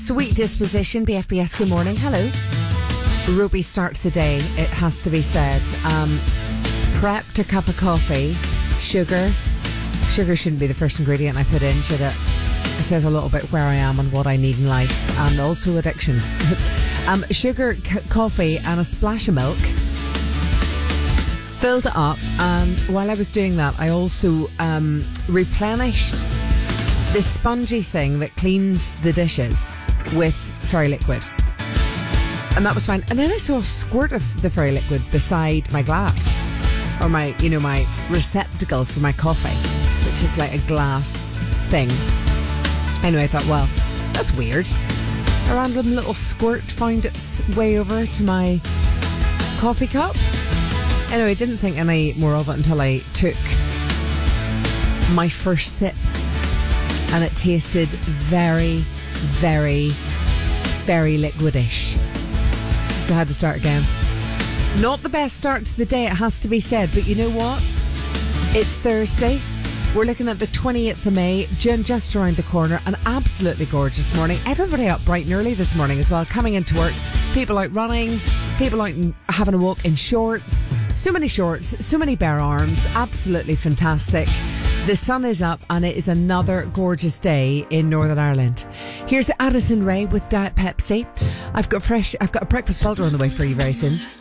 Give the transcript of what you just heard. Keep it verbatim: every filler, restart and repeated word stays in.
Sweet disposition, B F B S, good morning. Hello. Ropey start to the day, it has to be said. Um, prepped a cup of coffee, sugar. Sugar shouldn't be the first ingredient I put in, should it? It says a little bit where I am and what I need in life, and also addictions. um, sugar, c- coffee, and a splash of milk. Filled it up, and while I was doing that, I also um, replenished this spongy thing that cleans the dishes with fairy liquid. And that was fine. And then I saw a squirt of the fairy liquid beside my glass, or my, you know, my receptacle for my coffee, which is like a glass thing. Anyway, I thought, well, that's weird. A random little squirt found its way over to my coffee cup. Anyway, I didn't think any more of it until I took my first sip. And it tasted very, very, very liquidish. So I had to start again. Not the best start to the day, it has to be said. But you know what? It's Thursday. We're looking at the twenty-eighth of May, June just around the corner. An absolutely gorgeous morning. Everybody up bright and early this morning as well, coming into work. People out running, people out and having a walk in shorts. So many shorts, so many bare arms. Absolutely fantastic. The sun is up and it is another gorgeous day in Northern Ireland. Here's Addison Rae with Diet Pepsi. I've got fresh, I've got a breakfast filter on the way for you very soon.